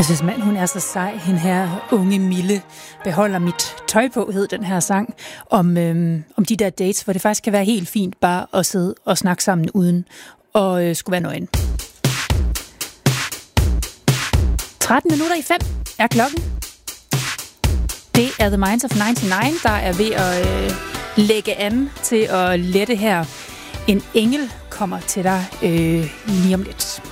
Jeg synes, mand, hun er så sej. Hende her unge Mille beholder mit tøj på, hed den her sang, om de der dates, hvor det faktisk kan være helt fint bare at sidde og snakke sammen uden og skulle være nøgen. 5:13 er klokken. Det er The Minds of 99, der er ved at lægge an til at lette her. En engel kommer til dig lige om lidt.